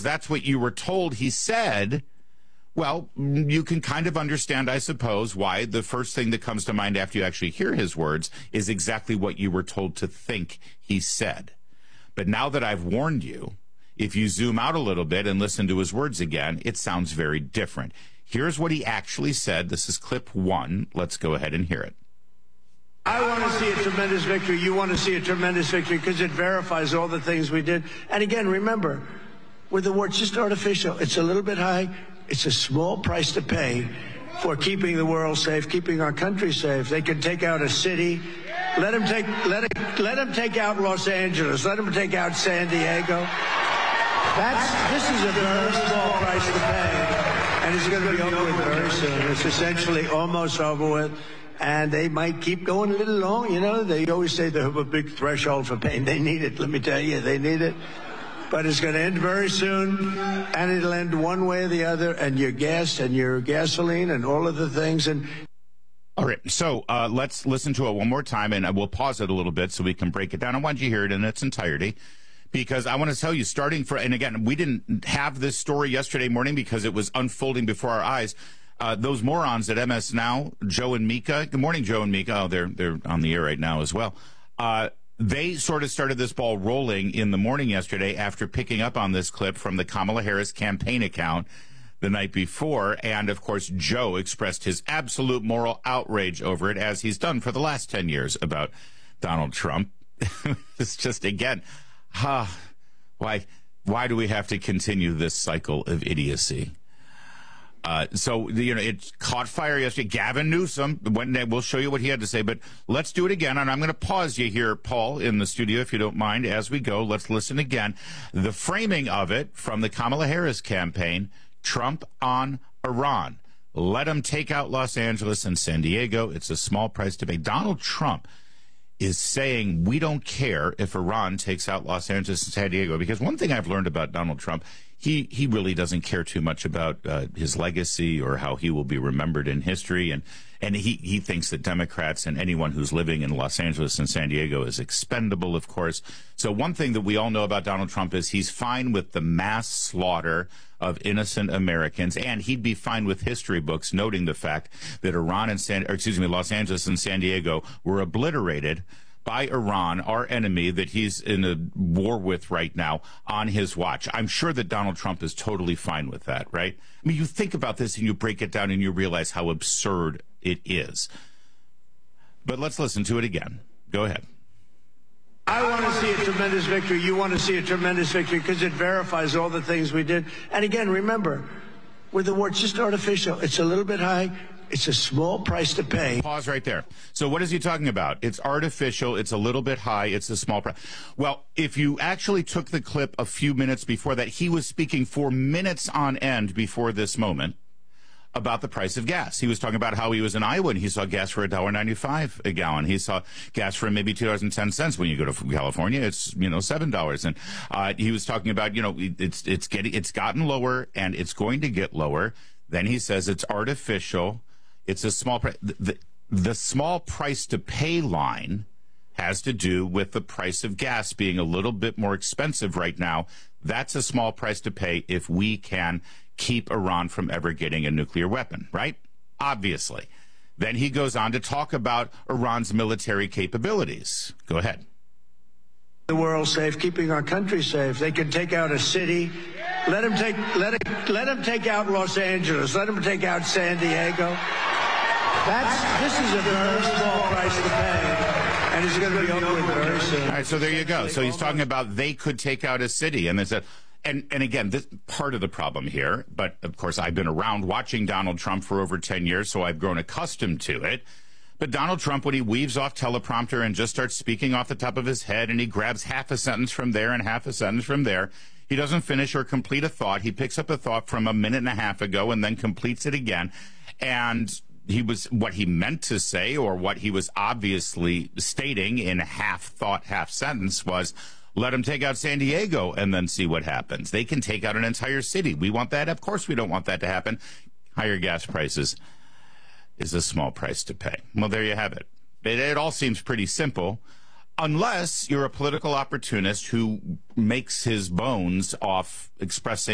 that's what you were told he said, well, you can kind of understand, I suppose, why the first thing that comes to mind after you actually hear his words is exactly what you were told to think he said. But now that I've warned you, if you zoom out a little bit and listen to his words again, it sounds very different. Here's what he actually said. This is clip 1. Let's go ahead and hear it. I want to see a tremendous victory. You want to see a tremendous victory because it verifies all the things we did. And again, remember, with the war, it's just artificial. It's a little bit high. It's a small price to pay for keeping the world safe, keeping our country safe. They can take out a city. Let them take out Los Angeles. Let them take out San Diego. This is a very small price to pay. And it's going to be over with very soon. It's essentially almost over with. And they might keep going a little long. You know, they always say they have a big threshold for pain. They need it. Let me tell you, they need it. But it's going to end very soon, and it'll end one way or the other, and your gas and your gasoline and all of the things. And all right, so let's listen to it one more time, and we'll pause it a little bit so we can break it down. I want you to hear it in its entirety, because I want to tell you, and again, we didn't have this story yesterday morning because it was unfolding before our eyes. Those morons at MS Now, Joe and Mika. Good morning, Joe and Mika. Oh, they're on the air right now as well. They sort of started this ball rolling in the morning yesterday after picking up on this clip from the Kamala Harris campaign account the night before. And, of course, Joe expressed his absolute moral outrage over it, as he's done for the last 10 years about Donald Trump. It's just, again, why do we have to continue this cycle of idiocy? So, it caught fire yesterday. Gavin Newsom, we'll show you what he had to say, but let's do it again. And I'm going to pause you here, Paul, in the studio, if you don't mind, as we go. Let's listen again. The framing of it from the Kamala Harris campaign, Trump on Iran. Let him take out Los Angeles and San Diego. It's a small price to pay. Donald Trump is saying we don't care if Iran takes out Los Angeles and San Diego, because one thing I've learned about Donald Trump, he really doesn't care too much about his legacy or how he will be remembered in history, and he thinks that Democrats and anyone who's living in Los Angeles and San Diego is expendable, of course. So one thing that we all know about Donald Trump is he's fine with the mass slaughter of innocent Americans, and he'd be fine with history books noting the fact that Los Angeles and San Diego were obliterated by Iran, our enemy that he's in a war with right now, on his watch. I'm sure that Donald Trump is totally fine with that, right? I mean, you think about this and you break it down and you realize how absurd it is. But let's listen to it again. Go ahead. I want to see a tremendous victory. You want to see a tremendous victory because it verifies all the things we did. And again, remember, with the war, it's just artificial. It's a little bit high. It's a small price to pay. Pause right there. So what is he talking about? It's artificial. It's a little bit high. It's a small price. Well, if you actually took the clip a few minutes before that, he was speaking for minutes on end before this moment about the price of gas. He was talking about how he was in Iowa and he saw gas for $1.95 a gallon. He saw gas for maybe $2.10. When you go to California, it's, $7. And he was talking about, it's gotten lower and it's going to get lower. Then he says it's artificial. It's a small price. The small price to pay line has to do with the price of gas being a little bit more expensive right now. That's a small price to pay if we can keep Iran from ever getting a nuclear weapon, right? Obviously. Then he goes on to talk about Iran's military capabilities. Go ahead. The world safe, keeping our country safe. They can take out a city. Let them take out Los Angeles. Let them take out San Diego. This is a very small price to pay, and it's going to be over with very soon. All right, so there you go. So he's talking about they could take out a city, and again, this part of the problem here. But of course, I've been around watching Donald Trump for over 10 years, so I've grown accustomed to it. But Donald Trump, when he weaves off teleprompter and just starts speaking off the top of his head, and he grabs half a sentence from there and half a sentence from there, he doesn't finish or complete a thought. He picks up a thought from a minute and a half ago and then completes it again. And what he meant to say, or what he was obviously stating in half thought, half sentence, was, let them take out San Diego and then see what happens. They can take out an entire city. We want that? Of course we don't want that to happen. Higher gas prices is a small price to pay. Well, there you have it. It all seems pretty simple, unless you're a political opportunist who makes his bones off expressing